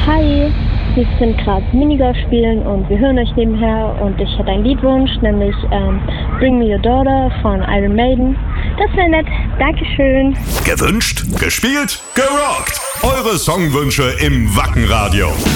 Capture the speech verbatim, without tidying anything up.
Hi, wir sind gerade Minigolf spielen und wir hören euch nebenher und ich hätte einen Liedwunsch, nämlich ähm, Bring Me Your Daughter von Iron Maiden. Das wäre nett. Dankeschön. Gewünscht, gespielt, gerockt. Eure Songwünsche im Wackenradio.